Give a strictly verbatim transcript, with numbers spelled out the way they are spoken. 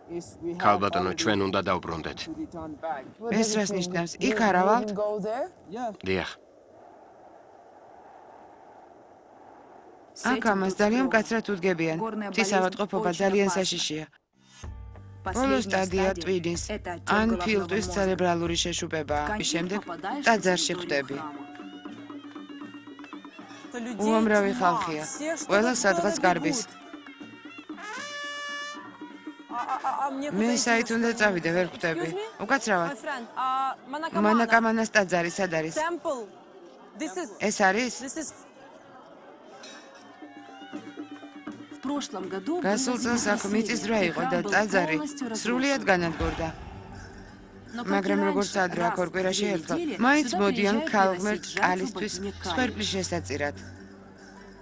ქალბატონო, ჩვენ უნდა დავბრუნდეთ. ეს რას ნიშნავს? იქ არა ვალთ? დიახ. აქ ამას ძალიან მკაცრად უდგებიან. ცისავადყოფობა ძალიან საშიშია. ბოლო სტადია ტვინის, ან ფილტვის ცერებრალური შეშუპებაა. მის შემდეგ ტაძარში ხვდები. უამრავი ხალხია. ყველა სადღაც გარბის. მე საით უნდა წავიდე, ვერ ხვდები. უკაცრავად. მანაკამანას ტაძარი სად არის? ეს არის? გასულ წელს აქ მიწისძვრა იყო და ტაძარი სრულიად განადგურდა. მაგრამ როგორც ადრე აქ ორ კვირაში ერთხელ, მაინც მოდიან ქალღმერთ კალისთვის სვერპლის შესაწირად.